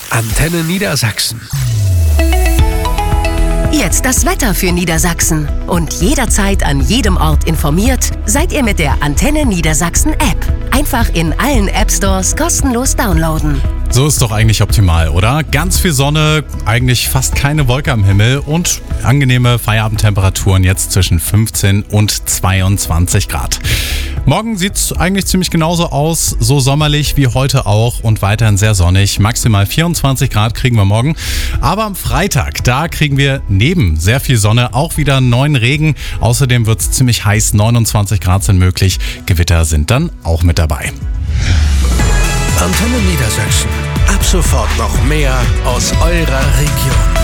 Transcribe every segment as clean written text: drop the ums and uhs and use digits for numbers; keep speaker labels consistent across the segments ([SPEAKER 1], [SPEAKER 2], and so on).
[SPEAKER 1] Antenne Niedersachsen.
[SPEAKER 2] Jetzt das Wetter für Niedersachsen. Und jederzeit an jedem Ort informiert seid ihr mit der Antenne Niedersachsen App. Einfach in allen App-Stores kostenlos downloaden.
[SPEAKER 3] So ist doch eigentlich optimal, oder? Ganz viel Sonne, eigentlich fast keine Wolke am Himmel und angenehme Feierabendtemperaturen jetzt zwischen 15 und 22 Grad. Morgen sieht es eigentlich ziemlich genauso aus, so sommerlich wie heute auch und weiterhin sehr sonnig. Maximal 24 Grad kriegen wir morgen. Aber am Freitag, da kriegen wir neben sehr viel Sonne auch wieder neuen Regen. Außerdem wird es ziemlich heiß, 29 Grad sind möglich. Gewitter sind dann auch mit dabei.
[SPEAKER 1] Antenne Niedersachsen. Ab sofort noch mehr aus eurer Region.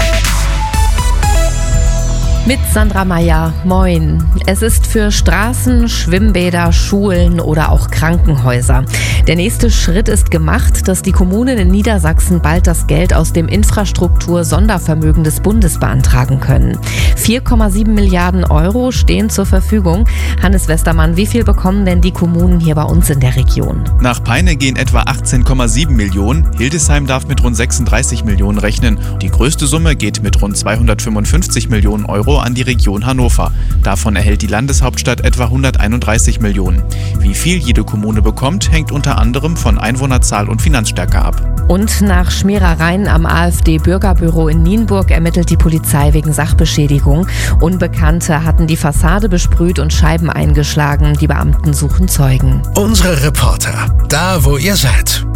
[SPEAKER 4] Mit Sandra Meyer, moin. Es ist für Straßen, Schwimmbäder, Schulen oder auch Krankenhäuser. Der nächste Schritt ist gemacht, dass die Kommunen in Niedersachsen bald das Geld aus dem Infrastruktur-Sondervermögen des Bundes beantragen können. 4,7 Milliarden Euro stehen zur Verfügung. Hannes Westermann, wie viel bekommen denn die Kommunen hier bei uns in der Region?
[SPEAKER 5] Nach Peine gehen etwa 18,7 Millionen. Hildesheim darf mit rund 36 Millionen rechnen. Die größte Summe geht mit rund 255 Millionen Euro an die Region Hannover. Davon erhält die Landeshauptstadt etwa 131 Millionen. Wie viel jede Kommune bekommt, hängt unter anderem von Einwohnerzahl und Finanzstärke ab.
[SPEAKER 4] Und nach Schmierereien am AfD-Bürgerbüro in Nienburg ermittelt die Polizei wegen Sachbeschädigung. Unbekannte hatten die Fassade besprüht und Scheiben eingeschlagen. Die Beamten suchen Zeugen.
[SPEAKER 1] Unsere Reporter, da wo ihr seid.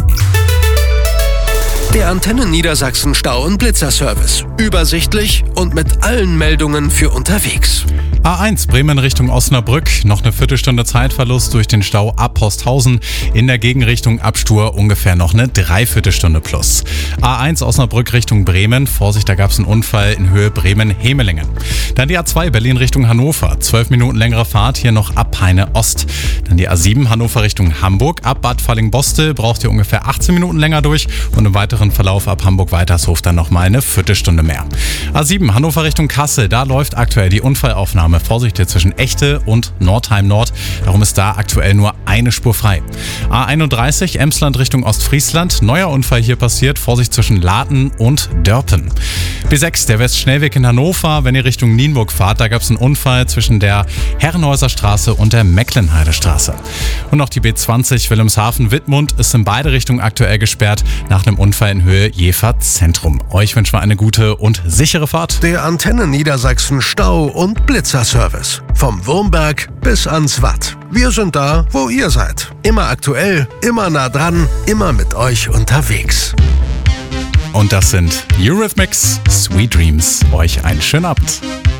[SPEAKER 1] Der Antenne Niedersachsen Stau- und Blitzerservice. Übersichtlich und mit allen Meldungen für unterwegs.
[SPEAKER 3] A1 Bremen Richtung Osnabrück. Noch eine Viertelstunde Zeitverlust durch den Stau ab Posthausen. In der Gegenrichtung ab Stur ungefähr noch eine Dreiviertelstunde plus. A1 Osnabrück Richtung Bremen. Vorsicht, da gab es einen Unfall in Höhe Bremen-Hemelingen. Dann die A2 Berlin Richtung Hannover. 12 Minuten längere Fahrt hier noch ab Peine Ost. Dann die A7 Hannover Richtung Hamburg. Ab Bad Falling-Bostel braucht ihr ungefähr 18 Minuten länger durch. Und im weiteren Verlauf ab Hamburg-Weitershof dann nochmal eine Viertelstunde mehr. A7 Hannover Richtung Kassel. Da läuft aktuell die Unfallaufnahme. Vorsicht hier zwischen Echte und Nordheim Nord. Darum ist da aktuell nur eine Spur frei. A31 Emsland Richtung Ostfriesland. Neuer Unfall hier passiert. Vorsicht zwischen Laten und Dörpen. B6 der Westschnellweg in Hannover. Wenn ihr Richtung Nienburg fahrt, da gab es einen Unfall zwischen der Herrenhäuser Straße und der Mecklenheidestraße. Und noch die B20 Wilhelmshaven-Wittmund ist in beide Richtungen aktuell gesperrt nach einem Unfall in Höhe Jever Zentrum. Euch wünschen wir eine gute und sichere Fahrt.
[SPEAKER 1] Der Antenne Niedersachsen Stau- und Blitzerservice. Vom Wurmberg bis ans Watt. Wir sind da, wo ihr seid. Immer aktuell, immer nah dran, immer mit euch unterwegs.
[SPEAKER 3] Und das sind Eurythmics, Sweet Dreams. Euch einen schönen Abend.